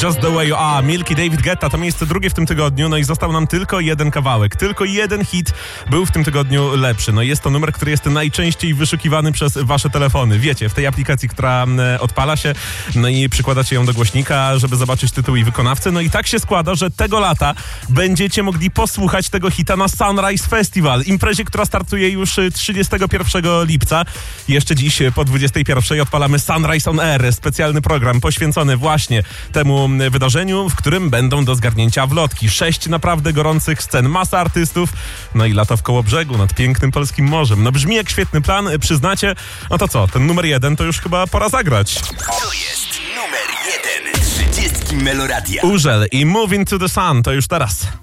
Just the Way You Are, Milky, David Guetta, to miejsce drugie w tym tygodniu, no i został nam tylko jeden kawałek, tylko jeden hit był w tym tygodniu lepszy. No i jest to numer, który jest najczęściej wyszukiwany przez wasze telefony. Wiecie, w tej aplikacji, która odpala się, no i przykładacie ją do głośnika, żeby zobaczyć tytuł i wykonawcę. No i tak się składa, że tego lata będziecie mogli posłuchać tego hita na Sunrise Festival, imprezie, która startuje już 31 lipca. Jeszcze dziś po 21 odpalamy Sunrise on Air, specjalny program poświęcony właśnie temu wydarzeniu, w którym będą do zgarnięcia wlotki. 6 naprawdę gorących scen, masa artystów, no i lato w Kołobrzegu nad pięknym polskim morzem. No brzmi jak świetny plan, przyznacie? No to co, ten numer 1 to już chyba pora zagrać. To jest numer 1 30 Meloradia. Urzel i Moving to the Sun to już teraz.